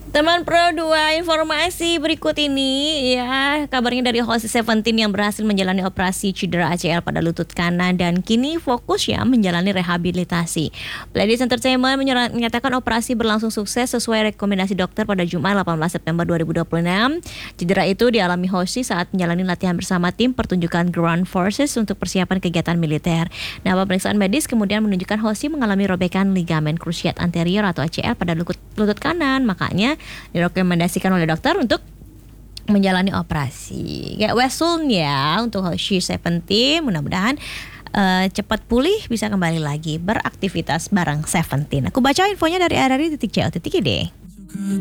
Teman Pro 2, informasi berikut ini ya, kabarnya dari host Seventeen yang berhasil menjalani operasi cedera ACL pada lutut kanan dan kini fokus ya menjalani rehabilitasi. Pledis Entertainment menyatakan operasi berlangsung sukses sesuai rekomendasi dokter pada Jumat 18 September 2026. Cedera itu dialami Hoshi saat menjalani latihan bersama tim pertunjukan Ground Forces untuk persiapan kegiatan militer. Nah, pemeriksaan medis kemudian menunjukkan Hoshi mengalami robekan ligamen cruciate anterior atau ACL pada lutut kanan, makanya direkomendasikan oleh dokter untuk menjalani operasi. Kayak Wesul ya untuk Hoshi Seventeen, mudah-mudahan cepat pulih bisa kembali lagi beraktivitas bareng Seventeen. Aku baca infonya dari RRI.co.id.